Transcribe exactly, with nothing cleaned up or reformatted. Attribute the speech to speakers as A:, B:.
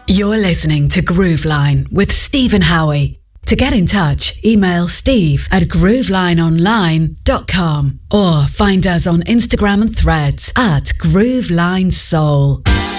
A: You're listening to Grooveline with Stephen Howie. To get in touch, email steve at groovelineonline dot com or find us on Instagram and Threads at Grooveline Soul.